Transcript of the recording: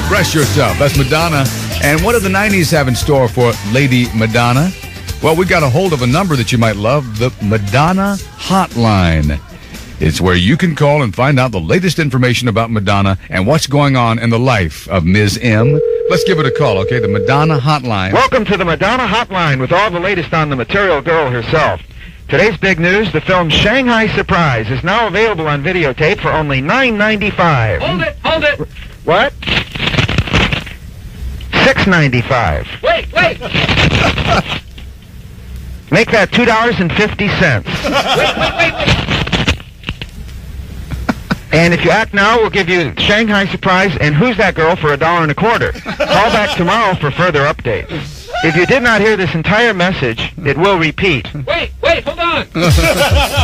Express yourself. That's Madonna. And what do the 90s have in store for Lady Madonna? Well, we got a hold of a number that you might love, the Madonna Hotline. It's where you can call and find out the latest information about Madonna and what's going on in the life of Ms. M. Let's give it a call, okay? The Madonna Hotline. Welcome to the Madonna Hotline with all the latest on the Material Girl herself. Today's big news, the film Shanghai Surprise is now available on videotape for only $9.95. Hold it! What? $6.95. Wait! Make that $2.50. Wait! And if you act now, we'll give you Shanghai Surprise and Who's That Girl for $1.25. Call back tomorrow for further updates. If you did not hear this entire message, it will repeat. Wait, hold on!